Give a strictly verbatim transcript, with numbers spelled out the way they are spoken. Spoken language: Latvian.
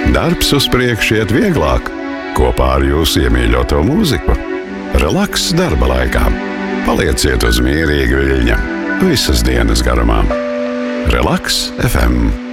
Darbs uz priekšu iet vieglāk kopā ar jūsu iemīļoto mūziku. Relaks darba laikā. Palieciet uz mierīga viļņa visas dienas garumā. Relaks F M.